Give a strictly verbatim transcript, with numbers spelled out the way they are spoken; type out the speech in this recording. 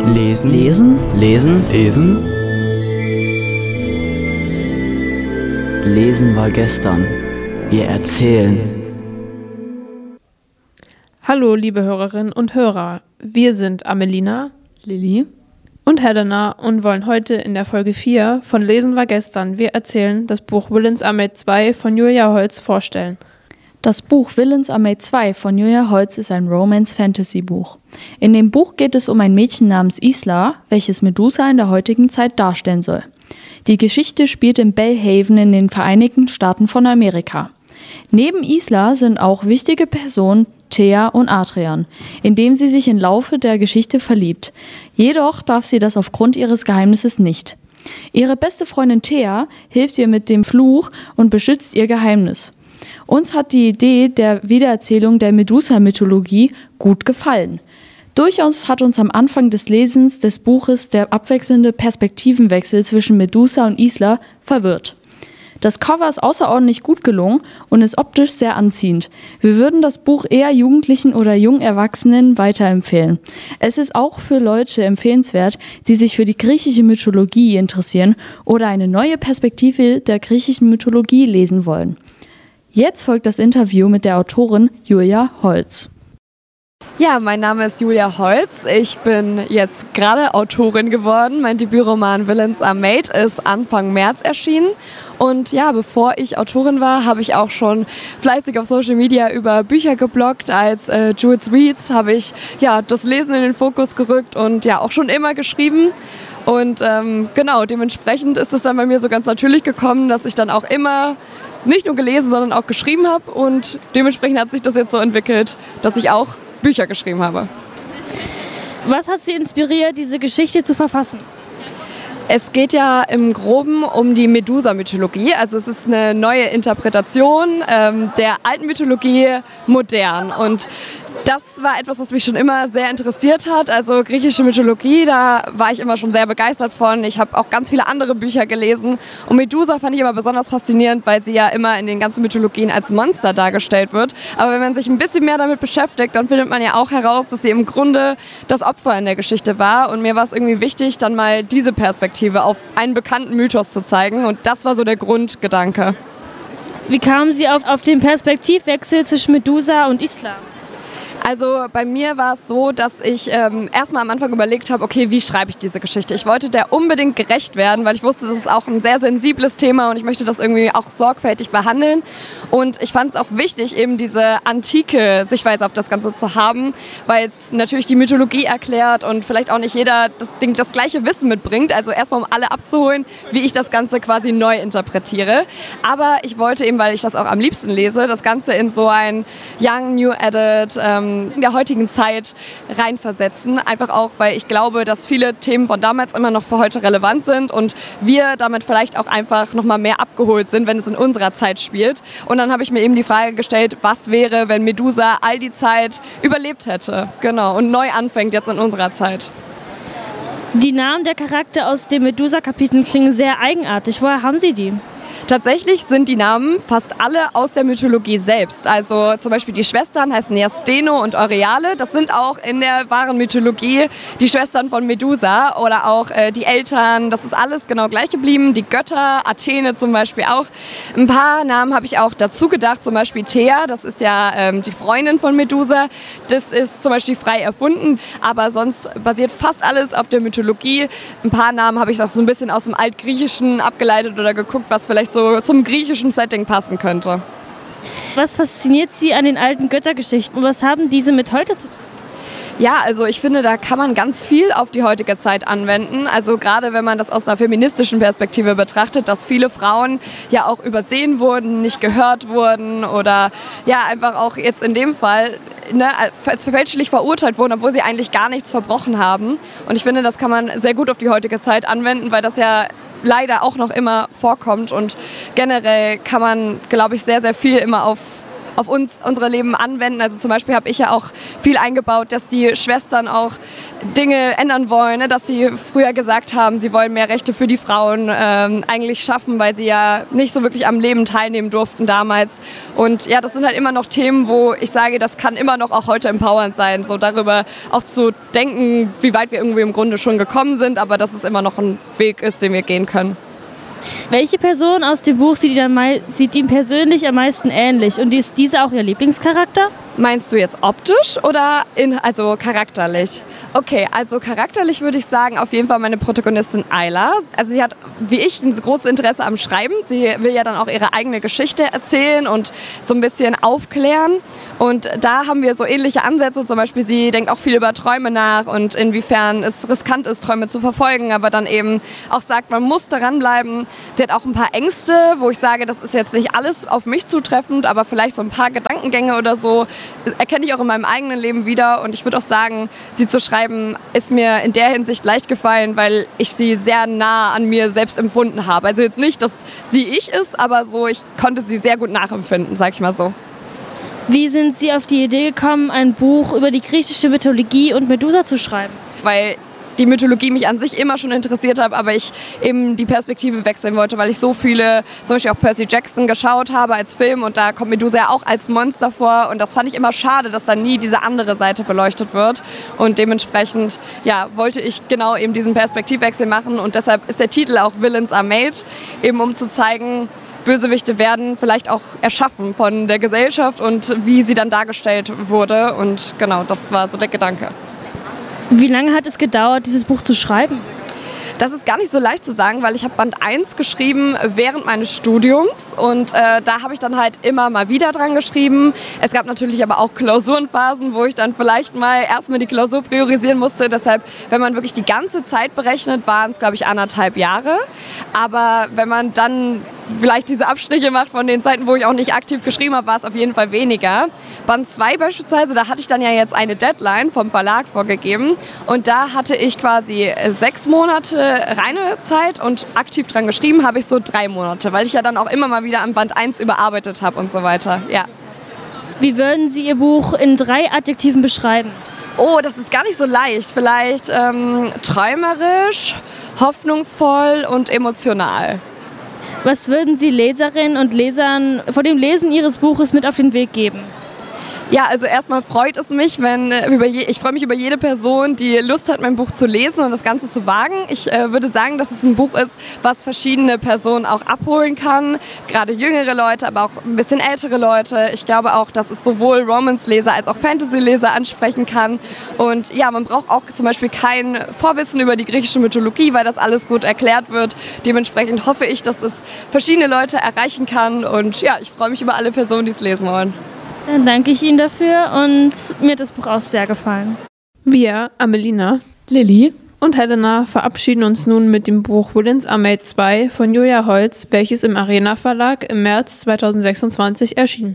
Lesen. Lesen. Lesen. Lesen. Lesen war gestern. Wir erzählen. Hallo, liebe Hörerinnen und Hörer. Wir sind Amelina, Lilly und Helena und wollen heute in der Folge vier von Lesen war gestern. Wir erzählen das Buch Villains Armade zwei von Julia Holz vorstellen. Das Buch Villains Armade zwei von Julia Holz ist ein Romance-Fantasy-Buch. In dem Buch geht es um ein Mädchen namens Isla, welches Medusa in der heutigen Zeit darstellen soll. Die Geschichte spielt in Bellhaven in den Vereinigten Staaten von Amerika. Neben Isla sind auch wichtige Personen Thea und Adrian, in dem sie sich im Laufe der Geschichte verliebt. Jedoch darf sie das aufgrund ihres Geheimnisses nicht. Ihre beste Freundin Thea hilft ihr mit dem Fluch und beschützt ihr Geheimnis. Uns hat die Idee der Wiedererzählung der Medusa-Mythologie gut gefallen. Durchaus hat uns am Anfang des Lesens des Buches der abwechselnde Perspektivenwechsel zwischen Medusa und Isla verwirrt. Das Cover ist außerordentlich gut gelungen und ist optisch sehr anziehend. Wir würden das Buch eher Jugendlichen oder jungen Erwachsenen weiterempfehlen. Es ist auch für Leute empfehlenswert, die sich für die griechische Mythologie interessieren oder eine neue Perspektive der griechischen Mythologie lesen wollen. Jetzt folgt das Interview mit der Autorin Julia Holz. Ja, mein Name ist Julia Holz. Ich bin jetzt gerade Autorin geworden. Mein Debütroman Villains Armade ist Anfang März erschienen. Und ja, bevor ich Autorin war, habe ich auch schon fleißig auf Social Media über Bücher gebloggt. Als äh, Jules Reads habe ich ja das Lesen in den Fokus gerückt und ja auch schon immer geschrieben. Und ähm, genau, dementsprechend ist es dann bei mir so ganz natürlich gekommen, dass ich dann auch immer nicht nur gelesen, sondern auch geschrieben habe. Und dementsprechend hat sich das jetzt so entwickelt, dass ich auch Bücher geschrieben habe. Was hat Sie inspiriert, diese Geschichte zu verfassen? Es geht ja im Groben um die Medusa-Mythologie. Also es ist eine neue Interpretation ähm, der alten Mythologie modern. Und das war etwas, was mich schon immer sehr interessiert hat. Also griechische Mythologie, da war ich immer schon sehr begeistert von. Ich habe auch ganz viele andere Bücher gelesen. Und Medusa fand ich immer besonders faszinierend, weil sie ja immer in den ganzen Mythologien als Monster dargestellt wird. Aber wenn man sich ein bisschen mehr damit beschäftigt, dann findet man ja auch heraus, dass sie im Grunde das Opfer in der Geschichte war. Und mir war es irgendwie wichtig, dann mal diese Perspektive auf einen bekannten Mythos zu zeigen. Und das war so der Grundgedanke. Wie kamen Sie auf, auf den Perspektivwechsel zwischen Medusa und Isla? Also bei mir war es so, dass ich ähm, erstmal am Anfang überlegt habe, okay, wie schreibe ich diese Geschichte? Ich wollte der unbedingt gerecht werden, weil ich wusste, das ist auch ein sehr sensibles Thema und ich möchte das irgendwie auch sorgfältig behandeln. Und ich fand es auch wichtig, eben diese antike Sichtweise auf das Ganze zu haben, weil es natürlich die Mythologie erklärt und vielleicht auch nicht jeder das, Ding, das gleiche Wissen mitbringt. Also erstmal, um alle abzuholen, wie ich das Ganze quasi neu interpretiere. Aber ich wollte eben, weil ich das auch am liebsten lese, das Ganze in so ein Young, New Edit, ähm, in der heutigen Zeit reinversetzen. Einfach auch, weil ich glaube, dass viele Themen von damals immer noch für heute relevant sind und wir damit vielleicht auch einfach nochmal mehr abgeholt sind, wenn es in unserer Zeit spielt. Und dann habe ich mir eben die Frage gestellt, was wäre, wenn Medusa all die Zeit überlebt hätte? Genau, und neu anfängt jetzt in unserer Zeit. Die Namen der Charaktere aus den Medusa-Kapiteln klingen sehr eigenartig. Woher haben Sie die? Tatsächlich sind die Namen fast alle aus der Mythologie selbst. Also zum Beispiel die Schwestern heißen ja Steno und Euryale. Das sind auch in der wahren Mythologie die Schwestern von Medusa oder auch äh, die Eltern. Das ist alles genau gleich geblieben. Die Götter, Athene zum Beispiel auch. Ein paar Namen habe ich auch dazu gedacht. Zum Beispiel Thea, das ist ja ähm, die Freundin von Medusa. Das ist zum Beispiel frei erfunden. Aber sonst basiert fast alles auf der Mythologie. Ein paar Namen habe ich auch so ein bisschen aus dem Altgriechischen abgeleitet oder geguckt, was vielleicht so zum griechischen Setting passen könnte. Was fasziniert Sie an den alten Göttergeschichten und was haben diese mit heute zu tun? Ja, also ich finde, da kann man ganz viel auf die heutige Zeit anwenden. Also gerade wenn man das aus einer feministischen Perspektive betrachtet, dass viele Frauen ja auch übersehen wurden, nicht gehört wurden oder ja einfach auch jetzt in dem Fall ne, als fälschlich verurteilt wurden, obwohl sie eigentlich gar nichts verbrochen haben. Und ich finde, das kann man sehr gut auf die heutige Zeit anwenden, weil das ja leider auch noch immer vorkommt und generell kann man, glaube ich, sehr, sehr viel immer auf auf uns, unsere Leben anwenden. Also zum Beispiel habe ich ja auch viel eingebaut, dass die Schwestern auch Dinge ändern wollen, ne? Dass sie früher gesagt haben, sie wollen mehr Rechte für die Frauen ähm, eigentlich schaffen, weil sie ja nicht so wirklich am Leben teilnehmen durften damals. Und ja, das sind halt immer noch Themen, wo ich sage, das kann immer noch auch heute empowernd sein, so darüber auch zu denken, wie weit wir irgendwie im Grunde schon gekommen sind, aber dass es immer noch ein Weg ist, den wir gehen können. Welche Person aus dem Buch sieht ihm, sieht ihm persönlich am meisten ähnlich? Und ist diese auch Ihr Lieblingscharakter? Meinst du jetzt optisch oder in, also charakterlich? Okay, also charakterlich würde ich sagen, auf jeden Fall meine Protagonistin Ayla. Also sie hat, wie ich, ein großes Interesse am Schreiben. Sie will ja dann auch ihre eigene Geschichte erzählen und so ein bisschen aufklären. Und da haben wir so ähnliche Ansätze. Zum Beispiel, sie denkt auch viel über Träume nach und inwiefern es riskant ist, Träume zu verfolgen, aber dann eben auch sagt, man muss daran bleiben. Sie hat auch ein paar Ängste, wo ich sage, das ist jetzt nicht alles auf mich zutreffend, aber vielleicht so ein paar Gedankengänge oder so erkenne ich auch in meinem eigenen Leben wieder. Und ich würde auch sagen, sie zu schreiben, ist mir in der Hinsicht leicht gefallen, weil ich sie sehr nah an mir selbst empfunden habe. Also jetzt nicht, dass sie ich ist, aber so, ich konnte sie sehr gut nachempfinden, sag ich mal so. Wie sind Sie auf die Idee gekommen, ein Buch über die griechische Mythologie und Medusa zu schreiben? Weil die Mythologie mich an sich immer schon interessiert hat, aber ich eben die Perspektive wechseln wollte, weil ich so viele, zum Beispiel auch Percy Jackson geschaut habe als Film und da kommt Medusa ja auch als Monster vor und das fand ich immer schade, dass da nie diese andere Seite beleuchtet wird und dementsprechend ja, wollte ich genau eben diesen Perspektivwechsel machen und deshalb ist der Titel auch Villains Are Made, eben um zu zeigen, Bösewichte werden vielleicht auch erschaffen von der Gesellschaft und wie sie dann dargestellt wurde und genau, das war so der Gedanke. Wie lange hat es gedauert, dieses Buch zu schreiben? Das ist gar nicht so leicht zu sagen, weil ich habe Band eins geschrieben während meines Studiums und äh, da habe ich dann halt immer mal wieder dran geschrieben. Es gab natürlich aber auch Klausurenphasen, wo ich dann vielleicht mal erstmal die Klausur priorisieren musste. Deshalb, wenn man wirklich die ganze Zeit berechnet, waren es, glaube ich, anderthalb Jahre. Aber wenn man dann vielleicht diese Abstriche macht von den Zeiten, wo ich auch nicht aktiv geschrieben habe, war es auf jeden Fall weniger. Band zwei beispielsweise, da hatte ich dann ja jetzt eine Deadline vom Verlag vorgegeben und da hatte ich quasi sechs Monate reine Zeit und aktiv dran geschrieben habe ich so drei Monate, weil ich ja dann auch immer mal wieder an Band eins überarbeitet habe und so weiter. Ja. Wie würden Sie Ihr Buch in drei Adjektiven beschreiben? Oh, das ist gar nicht so leicht. Vielleicht ähm, träumerisch, hoffnungsvoll und emotional. Was würden Sie Leserinnen und Lesern vor dem Lesen Ihres Buches mit auf den Weg geben? Ja, also erstmal freut es mich, wenn über je, ich freue mich über jede Person, die Lust hat, mein Buch zu lesen und das Ganze zu wagen. Ich äh, würde sagen, dass es ein Buch ist, was verschiedene Personen auch abholen kann, gerade jüngere Leute, aber auch ein bisschen ältere Leute. Ich glaube auch, dass es sowohl Romance-Leser als auch Fantasy-Leser ansprechen kann. Und ja, man braucht auch zum Beispiel kein Vorwissen über die griechische Mythologie, weil das alles gut erklärt wird. Dementsprechend hoffe ich, dass es verschiedene Leute erreichen kann und ja, ich freue mich über alle Personen, die es lesen wollen. Dann danke ich Ihnen dafür und mir hat das Buch auch sehr gefallen. Wir, Amelina, Lilly und Helena verabschieden uns nun mit dem Buch Villains Are Made zwei von Julia Holz, welches im Arena Verlag im März zweitausendsechsundzwanzig erschien.